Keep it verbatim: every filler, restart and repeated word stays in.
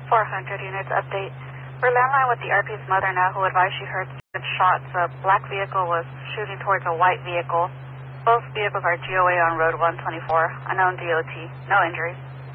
four hundred units update. We're landline with the R P's mother now, who advised she heard shots. A black vehicle was shooting towards a white vehicle. Both vehicles are G O A on Road one twenty-four. Unknown D O T. No injuries.